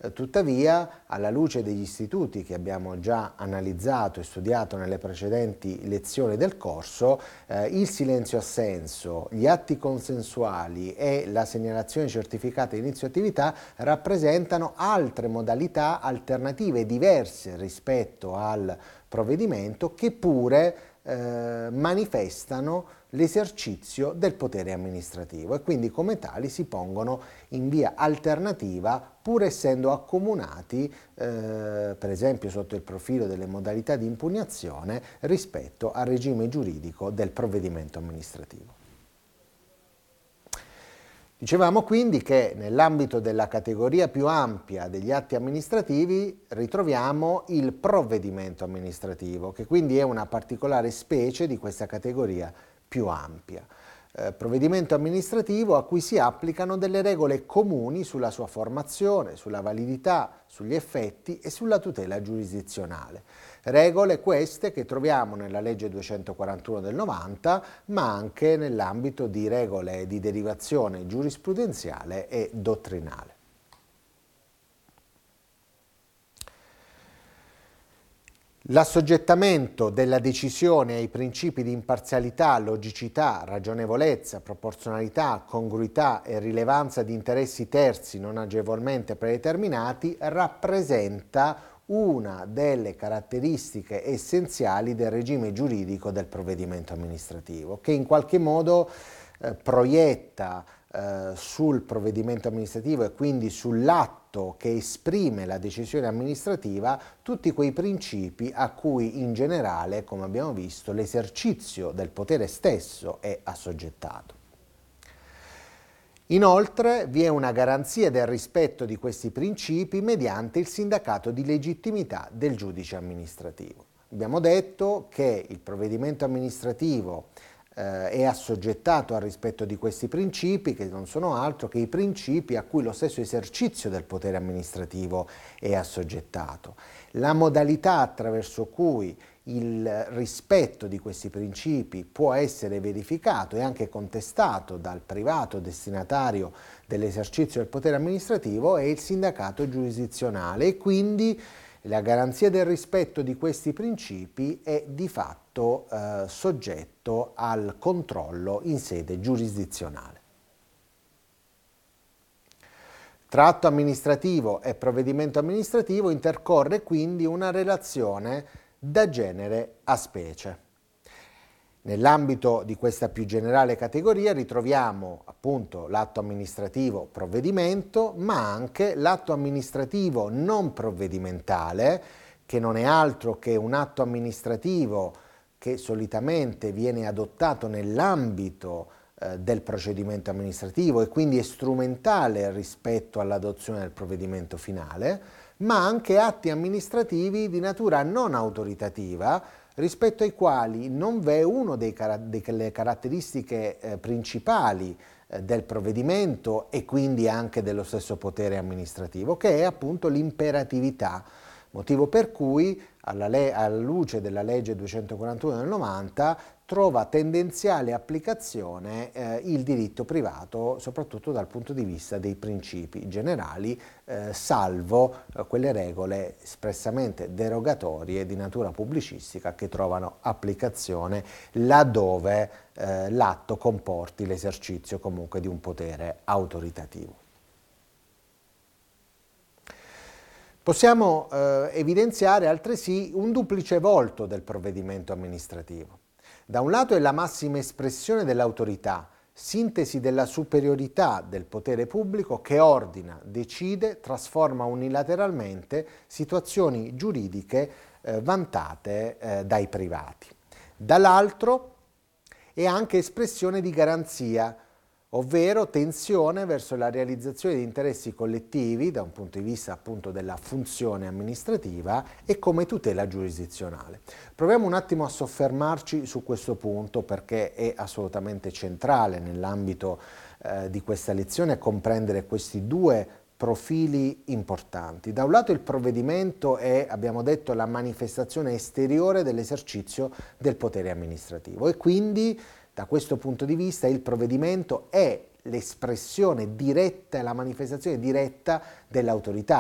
Tuttavia, alla luce degli istituti che abbiamo già analizzato e studiato nelle precedenti lezioni del corso, il silenzio-assenso, gli atti consensuali e la segnalazione certificata di inizio attività rappresentano altre modalità alternative diverse rispetto al provvedimento che pure manifestano l'esercizio del potere amministrativo e quindi come tali si pongono in via alternativa pur essendo accomunati per esempio sotto il profilo delle modalità di impugnazione rispetto al regime giuridico del provvedimento amministrativo. Dicevamo quindi che nell'ambito della categoria più ampia degli atti amministrativi ritroviamo il provvedimento amministrativo, che quindi è una particolare specie di questa categoria più ampia. Provvedimento amministrativo a cui si applicano delle regole comuni sulla sua formazione, sulla validità, sugli effetti e sulla tutela giurisdizionale. Regole queste che troviamo nella legge 241 del 90, ma anche nell'ambito di regole di derivazione giurisprudenziale e dottrinale. L'assoggettamento della decisione ai principi di imparzialità, logicità, ragionevolezza, proporzionalità, congruità e rilevanza di interessi terzi non agevolmente predeterminati rappresenta una delle caratteristiche essenziali del regime giuridico del provvedimento amministrativo, che in qualche modo proietta sul provvedimento amministrativo e quindi sull'atto che esprime la decisione amministrativa tutti quei principi a cui in generale, come abbiamo visto, l'esercizio del potere stesso è assoggettato. Inoltre vi è una garanzia del rispetto di questi principi mediante il sindacato di legittimità del giudice amministrativo. Abbiamo detto che il provvedimento amministrativo è assoggettato al rispetto di questi principi, che non sono altro che i principi a cui lo stesso esercizio del potere amministrativo è assoggettato. La modalità attraverso cui il rispetto di questi principi può essere verificato e anche contestato dal privato destinatario dell'esercizio del potere amministrativo è il sindacato giurisdizionale e quindi la garanzia del rispetto di questi principi è di fatto soggetto al controllo in sede giurisdizionale. Tra atto amministrativo e provvedimento amministrativo intercorre quindi una relazione da genere a specie. Nell'ambito di questa più generale categoria ritroviamo appunto l'atto amministrativo provvedimento, ma anche l'atto amministrativo non provvedimentale, che non è altro che un atto amministrativo che solitamente viene adottato nell'ambito del procedimento amministrativo e quindi è strumentale rispetto all'adozione del provvedimento finale, ma anche atti amministrativi di natura non autoritativa, rispetto ai quali non v'è una delle caratteristiche principali del provvedimento e quindi anche dello stesso potere amministrativo, che è appunto l'imperatività, motivo per cui alla luce della legge 241 del 90 trova tendenziale applicazione il diritto privato, soprattutto dal punto di vista dei principi generali, salvo quelle regole espressamente derogatorie di natura pubblicistica che trovano applicazione laddove l'atto comporti l'esercizio comunque di un potere autoritativo. Possiamo evidenziare altresì un duplice volto del provvedimento amministrativo. Da un lato è la massima espressione dell'autorità, sintesi della superiorità del potere pubblico che ordina, decide, trasforma unilateralmente situazioni giuridiche vantate dai privati. Dall'altro è anche espressione di garanzia, ovvero tensione verso la realizzazione di interessi collettivi da un punto di vista appunto della funzione amministrativa e come tutela giurisdizionale. Proviamo un attimo a soffermarci su questo punto perché è assolutamente centrale nell'ambito di questa lezione comprendere questi due profili importanti. Da un lato il provvedimento è, abbiamo detto, la manifestazione esteriore dell'esercizio del potere amministrativo e quindi da questo punto di vista il provvedimento è l'espressione diretta e la manifestazione diretta dell'autorità.